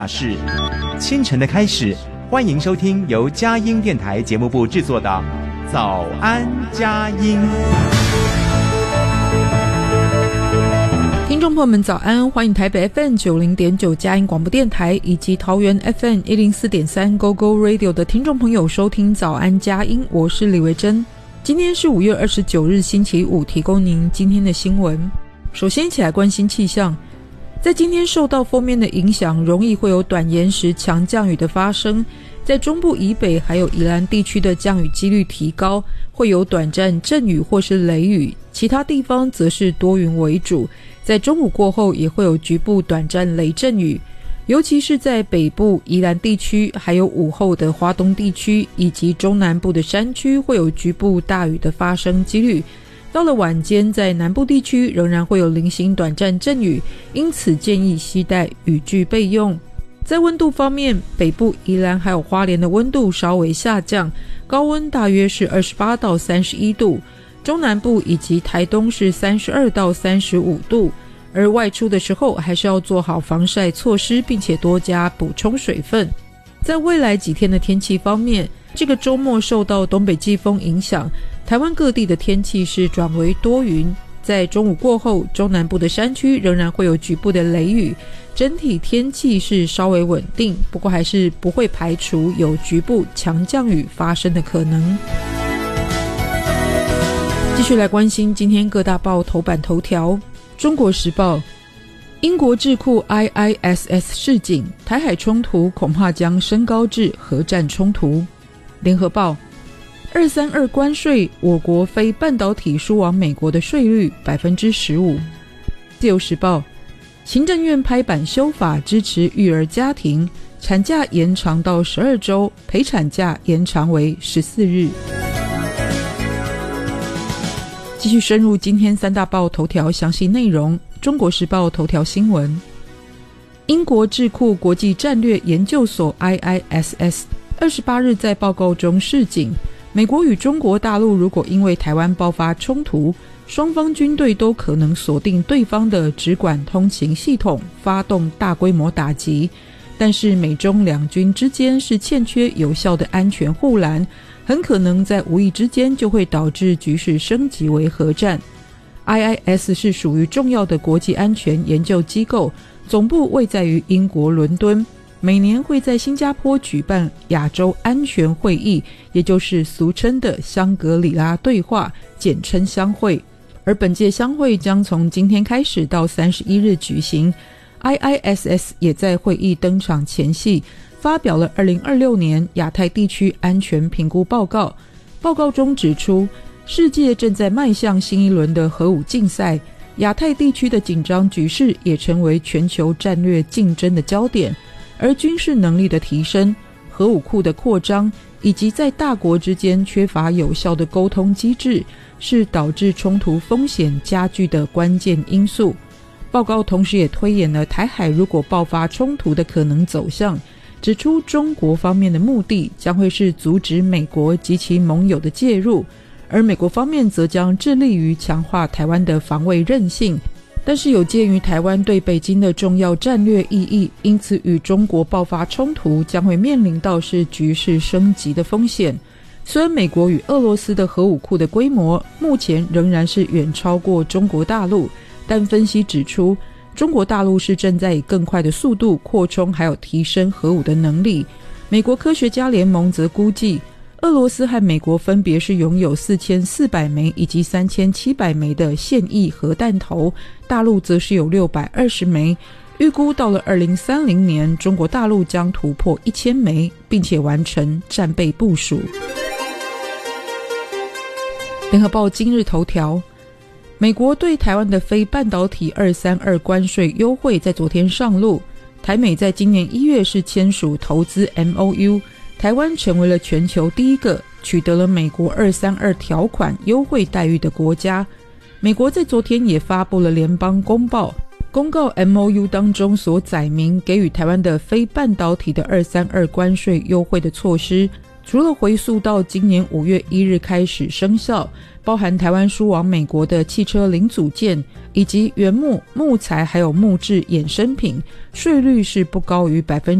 大事，清晨的开始，欢迎收听由佳音电台节目部制作的《早安佳音》。 听众朋友们早安，欢迎台北 FM90.9 佳音广播电台以及桃园 FM104.3 GoGo Radio 的听众朋友收听早安佳音，我是李维珍。今天是5月29日星期五，提供您今天的新闻。首先一起来关心气象。在今天受到锋面的影响，容易会有短延时强降雨的发生，在中部以北还有宜兰地区的降雨几率提高，会有短暂阵雨或是雷雨，其他地方则是多云为主，在中午过后也会有局部短暂雷阵雨，尤其是在北部宜兰地区，还有午后的花东地区以及中南部的山区会有局部大雨的发生几率。到了晚间，在南部地区仍然会有零星短暂阵雨，因此建议携带雨具备用。在温度方面，北部宜兰还有花莲的温度稍微下降，高温大约是28到31度，中南部以及台东是32到35度，而外出的时候还是要做好防晒措施，并且多加补充水分。在未来几天的天气方面，这个周末受到东北季风影响，台湾各地的天气是转为多云，在中午过后，中南部的山区仍然会有局部的雷雨，整体天气是稍微稳定，不过还是不会排除有局部强降雨发生的可能。继续来关心今天各大报头版头条。中国时报，英国智库 IISS 示警，台海冲突恐怕将升高至核战冲突。联合报，232关税，我国非半导体输往美国的税率 15%。自由时报，行政院拍板修法支持育儿家庭，产假延长到12周，陪产假延长为14日。继续深入今天三大报头条详细内容。中国时报头条新闻，英国智库国际战略研究所 IISS 28日在报告中示警，美国与中国大陆如果因为台湾爆发冲突，双方军队都可能锁定对方的直管通勤系统，发动大规模打击。但是美中两军之间是欠缺有效的安全护栏，很可能在无意之间就会导致局势升级为核战。IIS 是属于重要的国际安全研究机构，总部位在于英国伦敦，每年会在新加坡举办亚洲安全会议，也就是俗称的香格里拉对话，简称香会。而本届香会将从今天开始到31日举行。IISS 也在会议登场前夕发表了2026年亚太地区安全评估报告。报告中指出，世界正在迈向新一轮的核武竞赛，亚太地区的紧张局势也成为全球战略竞争的焦点，而军事能力的提升、核武库的扩张以及在大国之间缺乏有效的沟通机制，是导致冲突风险加剧的关键因素。报告同时也推演了台海如果爆发冲突的可能走向，指出中国方面的目的将会是阻止美国及其盟友的介入，而美国方面则将致力于强化台湾的防卫韧性。但是有鉴于台湾对北京的重要战略意义，因此与中国爆发冲突将会面临到是局势升级的风险。虽然美国与俄罗斯的核武库的规模目前仍然是远超过中国大陆，但分析指出，中国大陆是正在以更快的速度扩充还有提升核武的能力。美国科学家联盟则估计，俄罗斯和美国分别是拥有4400枚以及3700枚的现役核弹头，大陆则是有620枚。预估到了2030年，中国大陆将突破1000枚，并且完成战备部署。联合报今日头条，美国对台湾的非半导体232关税优惠在昨天上路，台美在今年1月是签署投资 MOU， 台湾成为了全球第一个取得了美国232条款优惠待遇的国家。美国在昨天也发布了联邦公报，公告 MOU 当中所载明给予台湾的非半导体的232关税优惠的措施， 除了回溯到今年5月1日开始生效，包含台湾输往美国的汽车零组件以及原木、木材还有木质衍生品，税率是不高于